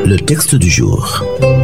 Le texte du jour.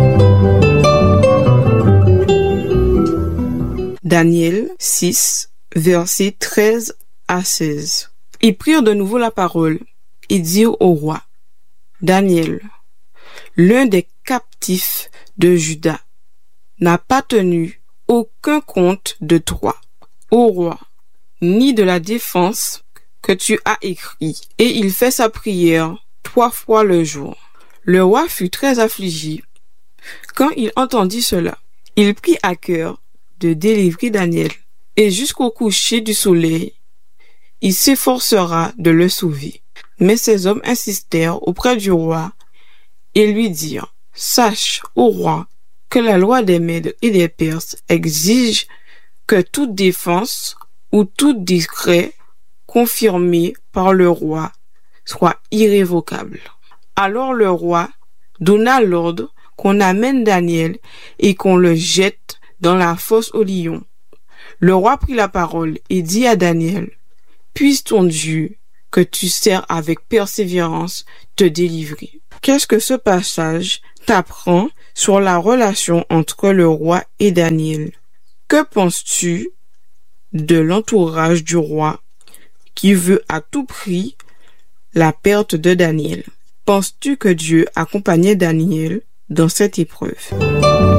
Daniel 6, versets 13 à 16. Ils prirent de nouveau la parole et dirent au roi: Daniel, l'un des captifs de Juda, n'a pas tenu aucun compte de toi, ô roi, ni de la défense que tu as écrit, et il fait sa prière 3 fois le jour. Le roi fut très affligé quand il entendit cela. Il prit à cœur de délivrer Daniel, et jusqu'au coucher du soleil, il s'efforcera de le sauver. Mais ces hommes insistèrent auprès du roi et lui dirent: Sache, ô roi, que la loi des Mèdes et des Perses exige que toute défense ou tout décret confirmé par le roi soit irrévocable. Alors le roi donna l'ordre qu'on amène Daniel et qu'on le jette dans la fosse aux lions. Le roi prit la parole et dit à Daniel: Puisse ton Dieu, que tu sers avec persévérance, te délivrer. Qu'est-ce que ce passage t'apprend sur la relation entre le roi et Daniel? Que penses-tu de l'entourage du roi qui veut à tout prix la perte de Daniel? Penses-tu que Dieu accompagnait Daniel dans cette épreuve?